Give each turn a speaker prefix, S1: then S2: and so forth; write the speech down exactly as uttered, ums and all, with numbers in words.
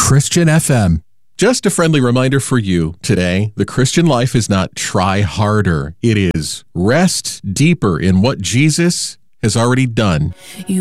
S1: Christian F M.
S2: Just a friendly reminder for you today, the Christian life is not try harder. It is rest deeper in what Jesus has already done.
S3: You